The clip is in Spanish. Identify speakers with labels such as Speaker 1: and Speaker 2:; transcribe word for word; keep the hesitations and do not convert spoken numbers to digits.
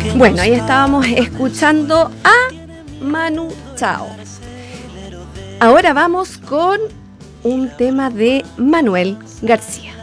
Speaker 1: Bueno, ahí estábamos escuchando a Manu Chao. Ahora vamos con un tema de Manuel García.